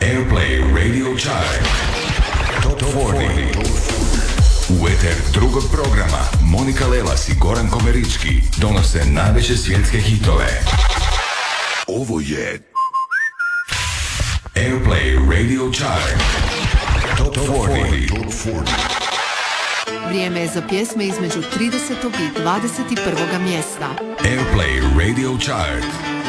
Airplay Radio Chart. Top 40. U eter drugog programa Monika Lelas i Goran Komerički donose najveće svjetske hitove. Ovo je Airplay Radio Chart. Top 40. Vrijeme je za pjesme između 30. i 21. mjesta. Airplay Radio Chart.